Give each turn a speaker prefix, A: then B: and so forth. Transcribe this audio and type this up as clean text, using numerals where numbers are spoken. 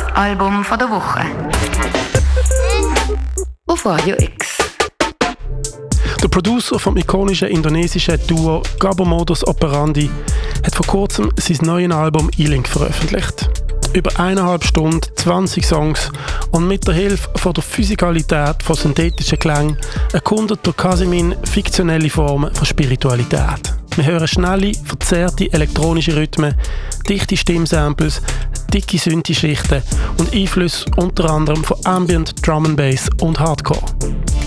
A: Album von der Woche. Auf Radio X.
B: Der Producer vom ikonischen indonesischen Duo Gabor Modus Operandi hat vor kurzem sein neues Album E-Link veröffentlicht. Über 1,5 Stunden, 20 Songs und mit der Hilfe von der Physikalität von synthetischen Klängen erkundet der Kazimin fiktionelle Formen von Spiritualität. Wir hören schnelle, verzerrte elektronische Rhythmen, dichte Stimmsamples, dicke Synthi-Schichten und Einflüsse unter anderem von Ambient, Drum and Bass und Hardcore.